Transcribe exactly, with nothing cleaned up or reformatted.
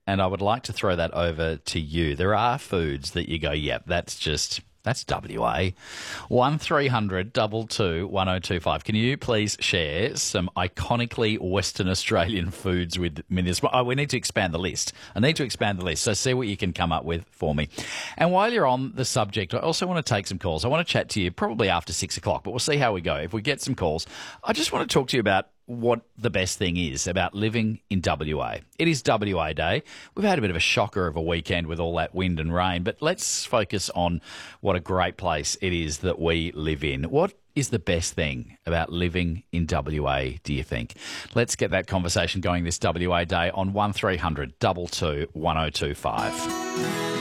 and I would like to throw that over to you. There are foods that you go, yep, that's just... That's W A. one three hundred two two one oh two five. Can you please share some iconically Western Australian foods with me this morning? Oh, we need to expand the list. I need to expand the list. So see what you can come up with for me. And while you're on the subject, I also want to take some calls. I want to chat to you probably after six o'clock, but we'll see how we go. If we get some calls, I just want to talk to you about what the best thing is about living in W A. It is W A Day. We've had a bit of a shocker of a weekend with all that wind and rain, but let's focus on what a great place it is that we live in. What is the best thing about living in W A, do you think? Let's get that conversation going this W A Day on one three hundred two two one oh two five.